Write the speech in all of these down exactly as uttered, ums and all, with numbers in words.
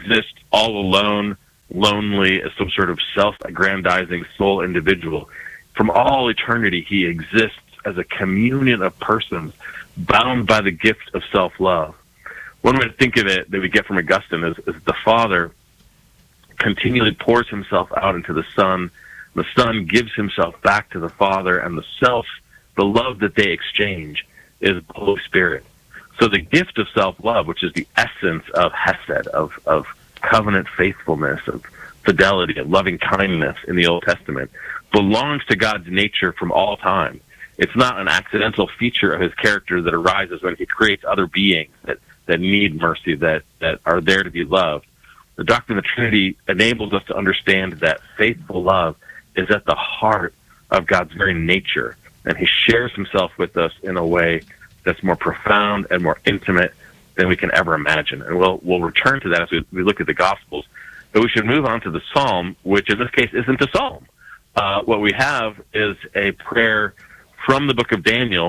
exist all alone, lonely, as some sort of self-aggrandizing soul individual. From all eternity, he exists as a communion of persons bound by the gift of self-love. One way to think of it that we get from Augustine is, is the Father continually pours himself out into the Son. The Son gives himself back to the Father, and the self, the love that they exchange, is the Holy Spirit. So the gift of self-love, which is the essence of Hesed, of, of covenant faithfulness, of fidelity, of loving kindness in the Old Testament, belongs to God's nature from all time. It's not an accidental feature of his character that arises when he creates other beings that, that need mercy, that, that are there to be loved. The doctrine of the Trinity enables us to understand that faithful love is at the heart of God's very nature, and he shares himself with us in a way that's more profound and more intimate than we can ever imagine. And we'll we'll return to that as we, we look at the Gospels. But we should move on to the Psalm, which in this case isn't a psalm. Uh, what we have is a prayer from the book of Daniel.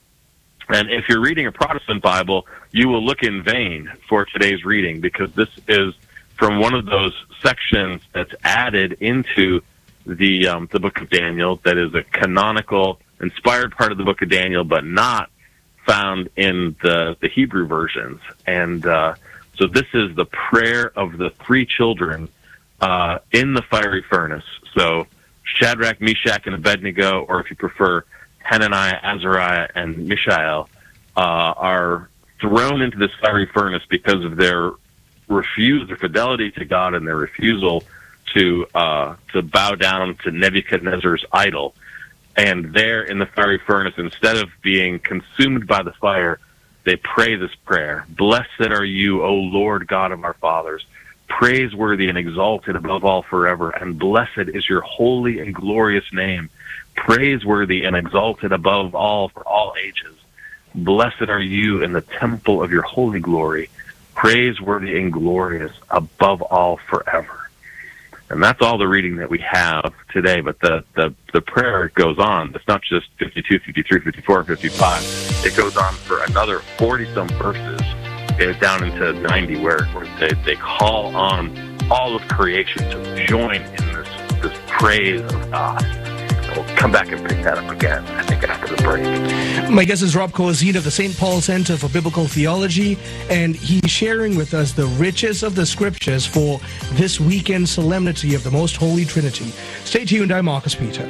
And if you're reading a Protestant Bible, you will look in vain for today's reading, because this is from one of those sections that's added into the um, the book of Daniel that is a canonical, inspired part of the book of Daniel, but not found in the, the Hebrew versions. And uh, so this is the prayer of the three children uh, in the fiery furnace. So Shadrach, Meshach, and Abednego, or if you prefer, Hananiah, Azariah, and Mishael, uh, are thrown into this fiery furnace because of their refuse, their fidelity to God, and their refusal to uh, to bow down to Nebuchadnezzar's idol. And there in the fiery furnace, instead of being consumed by the fire, they pray this prayer: "Blessed are you, O Lord God of our fathers, praiseworthy and exalted above all forever, and blessed is your holy and glorious name, praiseworthy and exalted above all for all ages. Blessed are you in the temple of your holy glory, praiseworthy and glorious above all forever." And that's all the reading that we have today. But the, the, the prayer goes on. It's not just fifty-two, fifty-three, fifty-four, fifty-five. It goes on for another forty-some verses, uh, down into ninety, where, where they, they call on all of creation to join in this, this praise of God. We'll come back and pick that up again, I think, after the break. My guest is Rob Corazine of the Saint Paul Center for Biblical Theology, and he's sharing with us the riches of the Scriptures for this weekend solemnity of the Most Holy Trinity. Stay tuned. I'm Marcus Peter.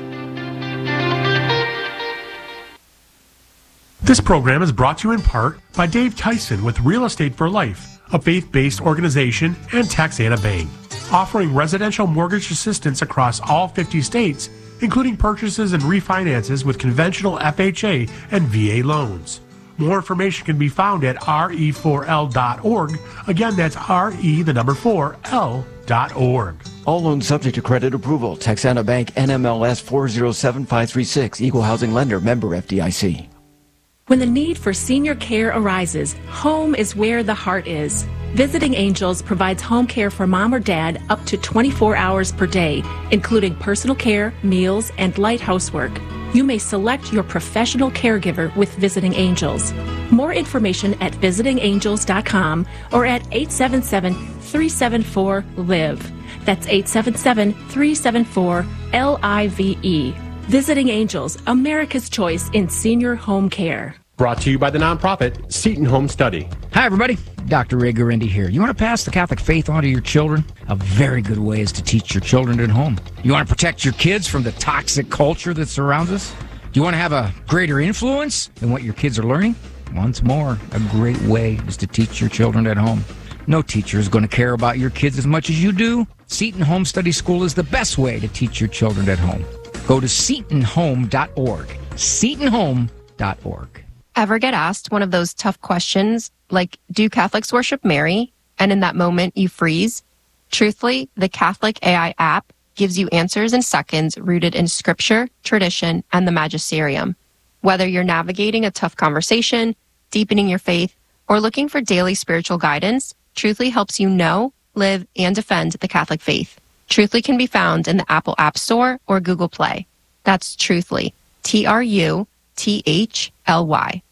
This program is brought to you in part by Dave Tyson with Real Estate for Life, a faith-based organization, and Taxana Bank, offering residential mortgage assistance across all fifty states, including purchases and refinances with conventional F H A and V A loans. More information can be found at R E four L dot org. Again, that's R E, the number four, L dot org. All loans subject to credit approval. Texana Bank, N M L S four zero seven five three six. Equal housing lender. Member F D I C. When the need for senior care arises, home is where the heart is. Visiting Angels provides home care for mom or dad up to twenty-four hours per day, including personal care, meals, and light housework. You may select your professional caregiver with Visiting Angels. More information at visiting angels dot com or at eight seven seven, three seven four, L I V E. That's eight seven seven, three seven four, L I V E. Visiting Angels, America's choice in senior home care. Brought to you by the nonprofit Seton Home Study. Hi, everybody. Doctor Ray Guarendi here. You want to pass the Catholic faith on to your children? A very good way is to teach your children at home. You want to protect your kids from the toxic culture that surrounds us? Do you want to have a greater influence in what your kids are learning? Once more, a great way is to teach your children at home. No teacher is going to care about your kids as much as you do. Seton Home Study School is the best way to teach your children at home. Go to seton home dot org. seton home dot org. Ever get asked one of those tough questions, like, do Catholics worship Mary? And in that moment, you freeze? Truthfully, the Catholic A I app gives you answers in seconds rooted in scripture, tradition, and the magisterium. Whether you're navigating a tough conversation, deepening your faith, or looking for daily spiritual guidance, Truthfully helps you know, live, and defend the Catholic faith. Truthfully can be found in the Apple App Store or Google Play. That's Truthfully, T R U T H L Y.